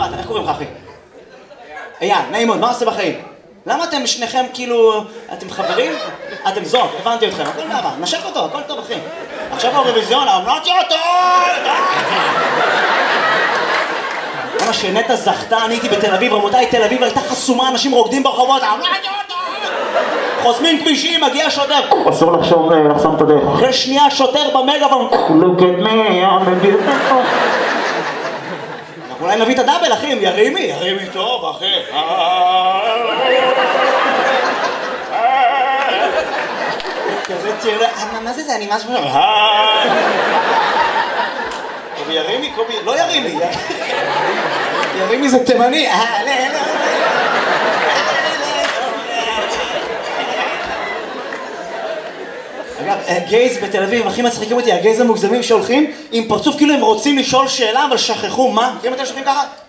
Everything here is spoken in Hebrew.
מה, איך קוראים לך אחי? אייל, נעים מאוד, מה עושה בחיים? למה אתם שניכם כאילו, אתם חברים? אתם זוג, הבנתי אתכם, הכל מעבר, נשק אותו, הכל טוב אחי. עכשיו האירוויזיון, אמרתי אותו! למה שנטע זכתה, אני הייתי בתל אביב, רמותיי, תל אביב הייתה חסומה, אנשים רוקדים ברחובות, אמרתי אותו! חוסמים כבישים, מגיע שוטר, אסור לחסום את הדרך. אחרי שנייה שוטר במגאפון, look at me, I'm a beautiful. אנחנו אולי נביא את הדאבל אחי, ירימי טוב אחי. כזה תראה, מה זה? אני משהו... קובי ירימי, קובי... לא ירימי, ירימי זה תימני. אגב, גייז בתל אביב, הכי מצחיקים אותי, הגייז המוגזמים שהולכים עם פרצוף כאילו הם רוצים לשאול שאלה, אבל שכחו מה? מכירים אתם שולחים ככה?